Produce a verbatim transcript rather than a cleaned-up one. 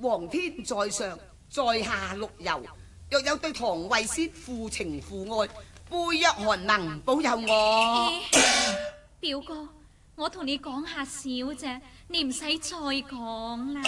皇天在上，在下陸游，若有對唐慧仙負情負愛，杯約寒能保佑我。 表哥，我同你講下笑啫，你唔使再講啦。